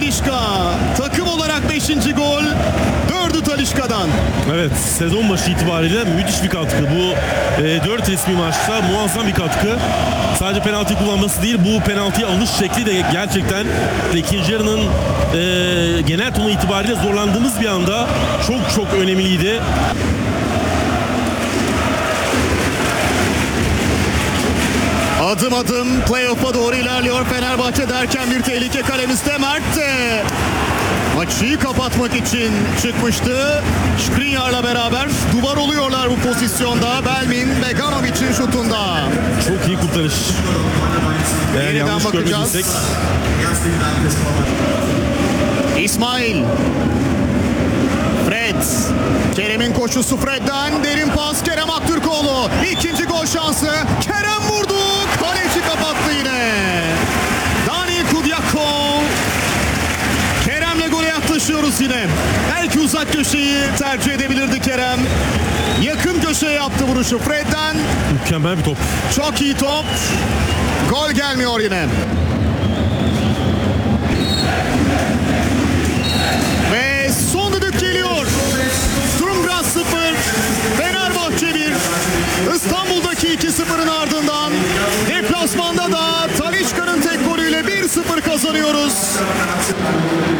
Talisca. Takım olarak 5. gol. 4'ü Talisca'dan. Evet, sezon başı itibariyle müthiş bir katkı. Bu 4 resmi maçta muazzam bir katkı. Sadece penaltı kullanması değil, bu penaltıya alış şekli de gerçekten ikinci yarının genel tonu itibariyle zorlandığımız bir anda çok önemliydi. Adım adım playoff'a doğru ilerliyor Fenerbahçe derken bir tehlike kalemizde. Mert maçı kapatmak için çıkmıştı. Skriniar'la beraber duvar oluyorlar bu pozisyonda. Belmin Beganovic'in şutunda. Çok iyi kurtarış. Eğer Yeniden yanlış bakacağız. görmediysek. İsmail. Fred. Kerem'in koşusu Fred'den. Derin pas Kerem Aktürkoğlu. İkinci gol şansı. Kerem vurdu. Kaleci kapattı yine. Dani Kudyakov. Kerem'le gole yaklaşıyoruz yine. Belki uzak köşeyi tercih edebilirdi Kerem. Yakın köşeye yaptı vuruşu Fred'den. Mükemmel bir top. Çok iyi top. Gol gelmiyor yine. Ve son düdük geliyor. Sturmgras 0, Fenerbahçe 1. İstanbul'daki 2-0'ın ardından deplasmanda da Talisca'nın tek golüyle 1-0 kazanıyoruz.